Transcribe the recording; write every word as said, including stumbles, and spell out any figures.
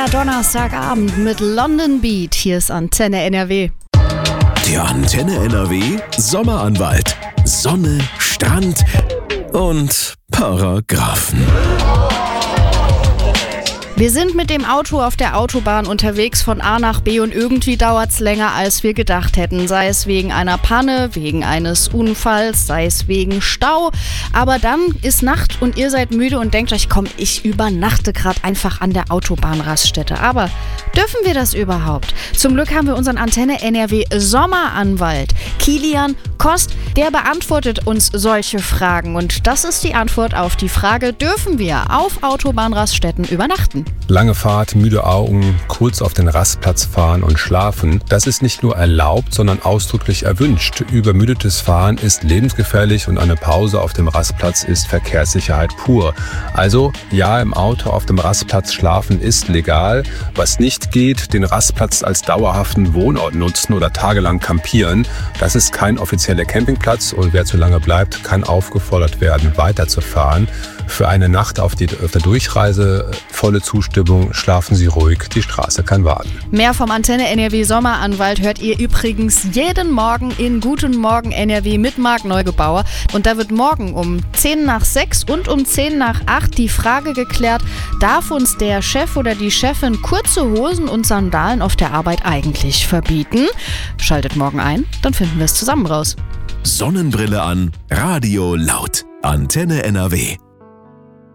Der Donnerstagabend mit London Beat. Hier ist Antenne N R W. Der Antenne N R W Sommeranwalt. Sonne, Strand und Paragraphen. Wir sind mit dem Auto auf der Autobahn unterwegs von A nach B und irgendwie dauert's länger, als wir gedacht hätten. Sei es wegen einer Panne, wegen eines Unfalls, sei es wegen Stau. Aber dann ist Nacht und ihr seid müde und denkt euch, komm, ich übernachte gerade einfach an der Autobahnraststätte. Aber dürfen wir das überhaupt? Zum Glück haben wir unseren Antenne N R W Sommeranwalt, Kilian Kost. Der beantwortet uns solche Fragen. Und das ist die Antwort auf die Frage, dürfen wir auf Autobahnraststätten übernachten? Lange Fahrt, müde Augen, kurz auf den Rastplatz fahren und schlafen, das ist nicht nur erlaubt, sondern ausdrücklich erwünscht. Übermüdetes Fahren ist lebensgefährlich und eine Pause auf dem Rastplatz ist Verkehrssicherheit pur. Also ja, im Auto auf dem Rastplatz schlafen ist legal. Was nicht geht, den Rastplatz als dauerhaften Wohnort nutzen oder tagelang campieren. Das ist kein offizieller Campingplatz und wer zu lange bleibt, kann aufgefordert werden, weiterzufahren. Für eine Nacht auf, die, auf der Durchreise volle Zustimmung, schlafen Sie ruhig, die Straße kann warten. Mehr vom Antenne N R W Sommeranwalt hört ihr übrigens jeden Morgen in Guten Morgen N R W mit Marc Neugebauer. Und da wird morgen um zehn nach sechs und um zehn nach acht die Frage geklärt, darf uns der Chef oder die Chefin kurze Hosen und Sandalen auf der Arbeit eigentlich verbieten? Schaltet morgen ein, dann finden wir es zusammen raus. Sonnenbrille an, Radio laut. Antenne N R W.